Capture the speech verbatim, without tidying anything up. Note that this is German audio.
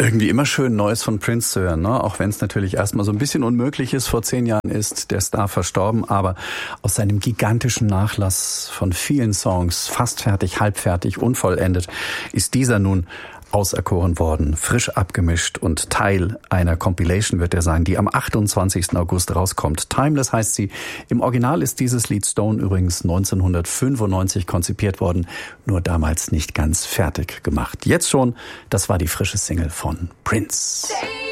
Irgendwie immer schön Neues von Prince zu hören, ne? Auch wenn es natürlich erstmal so ein bisschen unmöglich ist. Vor zehn Jahren ist der Star verstorben, aber aus seinem gigantischen Nachlass von vielen Songs, fast fertig, halbfertig, unvollendet, ist dieser nun auserkoren worden, frisch abgemischt und Teil einer Compilation wird er sein, die am achtundzwanzigsten August rauskommt. Timeless heißt sie. Im Original ist dieses Lied Stone übrigens neunzehnhundertfünfundneunzig konzipiert worden, nur damals nicht ganz fertig gemacht. Jetzt schon, das war die frische Single von Prince.